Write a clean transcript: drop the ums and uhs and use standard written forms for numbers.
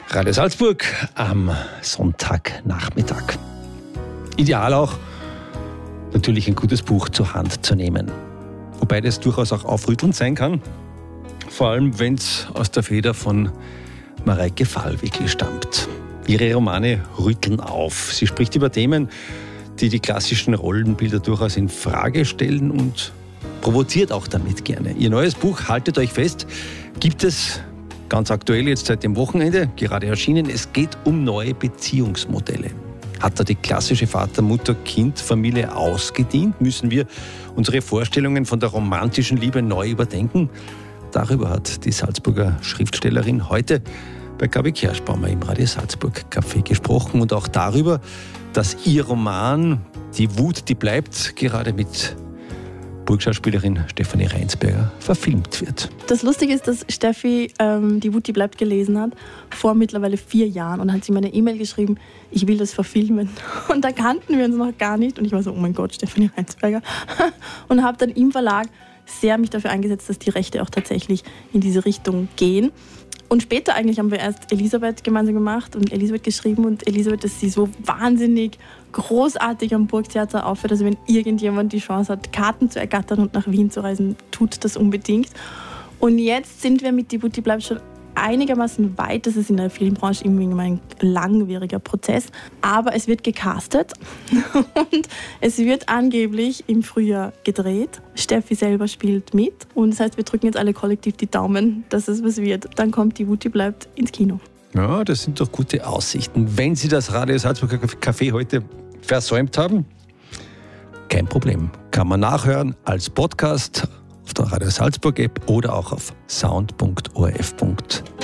Radio Salzburg am Sonntagnachmittag. Ideal auch, natürlich ein gutes Buch zur Hand zu nehmen. Wobei das durchaus auch aufrüttelnd sein kann. Vor allem, wenn es aus der Feder von Mareike Fallwickel stammt. Ihre Romane rütteln auf. Sie spricht über Themen, die die klassischen Rollenbilder durchaus in Frage stellen und provoziert auch damit gerne. Ihr neues Buch, haltet euch fest, gibt es ganz aktuell jetzt seit dem Wochenende, gerade erschienen. Es geht um neue Beziehungsmodelle. Hat da die klassische Vater-Mutter-Kind-Familie ausgedient? Müssen wir unsere Vorstellungen von der romantischen Liebe neu überdenken? Darüber hat die Salzburger Schriftstellerin heute bei Gabi Kerschbaumer im Radio Salzburg Café gesprochen und auch darüber, dass ihr Roman Die Wut, die bleibt, gerade mit Burgschauspielerin Stefanie Reinsberger verfilmt wird. Das Lustige ist, dass Steffi Die Wut, die bleibt gelesen hat, vor mittlerweile 4 Jahren, und hat sie mir eine E-Mail geschrieben, ich will das verfilmen. Und da kannten wir uns noch gar nicht und ich war so, oh mein Gott, Stefanie Reinsberger. Und habe dann im Verlag sehr mich dafür eingesetzt, dass die Rechte auch tatsächlich in diese Richtung gehen. Und später eigentlich haben wir erst Elisabeth gemeinsam gemacht und Elisabeth geschrieben. Und Elisabeth, dass sie so wahnsinnig großartig am Burgtheater aufhört. Also wenn irgendjemand die Chance hat, Karten zu ergattern und nach Wien zu reisen, tut das unbedingt. Und jetzt sind wir mit Die Wut, die bleibt schon einigermaßen weit. Das ist in der Filmbranche immer ein langwieriger Prozess. Aber es wird gecastet und es wird angeblich im Frühjahr gedreht. Steffi selber spielt mit. Und das heißt, wir drücken jetzt alle kollektiv die Daumen, dass es was wird. Dann kommt Die Wut, die bleibt ins Kino. Ja, das sind doch gute Aussichten. Wenn Sie das Radio Salzburger Café heute versäumt haben, kein Problem. Kann man nachhören als Podcast auf der Radio Salzburg App oder auch auf sound.orf.at.